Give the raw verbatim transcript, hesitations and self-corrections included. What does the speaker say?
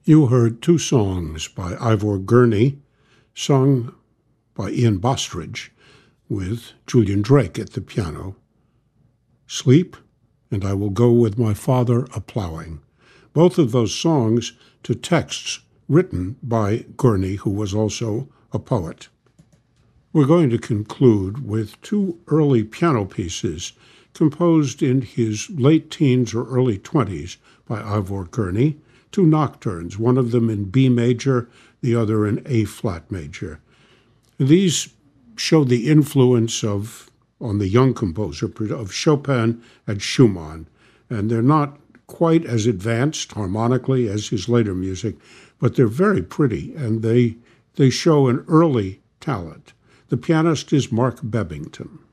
You heard two songs by Ivor Gurney, sung by Ian Bostridge, with Julian Drake at the piano. Sleep, and I Will Go With My Father A-Ploughing. Both of those songs to texts written by Gurney, who was also a poet. We're going to conclude with two early piano pieces composed in his late teens or early twenties by Ivor Gurney, two nocturnes, one of them in B major, the other in A-flat major. These show the influence of, on the young composer, of Chopin and Schumann, and they're not quite as advanced harmonically as his later music, but they're very pretty, and they, they show an early talent. The pianist is Mark Bebbington.